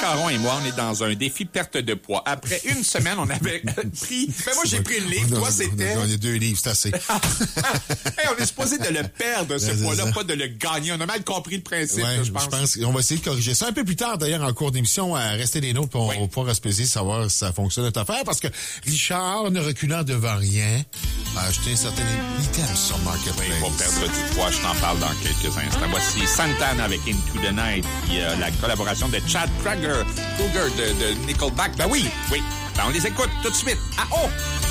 Caron et moi, on est dans un défi perte de poids. Après une semaine, on avait pris... Ben moi, j'ai pris le livre. Toi, c'était... On a 2 livres, c'est assez. Hey, on est supposé de le perdre, ce poids-là, pas de le gagner. On a mal compris le principe, Ouais, là, je pense. qu'on va essayer de corriger ça un peu plus tard, d'ailleurs, en cours d'émission, à rester des nôtres, puis on va pouvoir se peser, savoir si ça fonctionne notre affaire, parce que Richard, ne reculant devant rien, a acheté un certain item sur Marketplace. Oui, pour perdre du poids, je t'en parle dans quelques instants. Voici Santana avec Into the Night, puis la collaboration de Chad Kroeger de Nickelback. Ben oui. Ben on les écoute tout de suite. Ah oh!